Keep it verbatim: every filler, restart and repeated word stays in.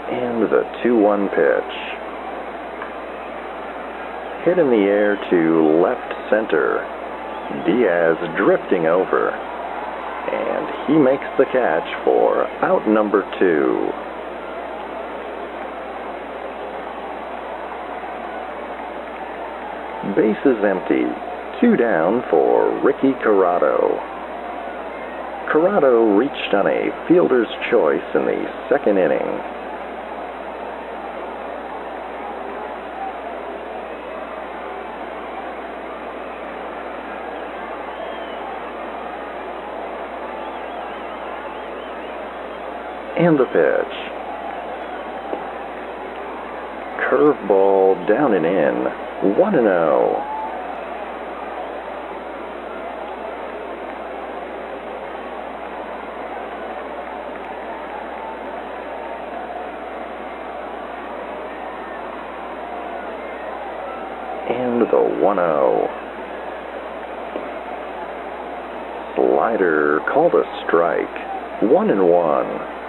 And the two one pitch. Hit in the air to left center. Diaz drifting over. And he makes the catch for out number two. Bases empty. Two down for Ricky Corrado. Corrado reached on a fielder's choice in the second inning. And the pitch. Curveball down and in. one and oh. And the one oh. Slider called a strike. One and one.